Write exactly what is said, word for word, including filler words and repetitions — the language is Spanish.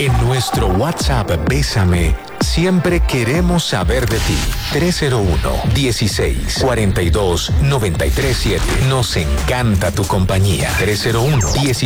En nuestro WhatsApp Bésame, siempre queremos saber de ti. tres cero uno, dieciséis, cuarenta y dos, noventa y tres siete. Nos encanta tu compañía. tres cero uno, dieciséis.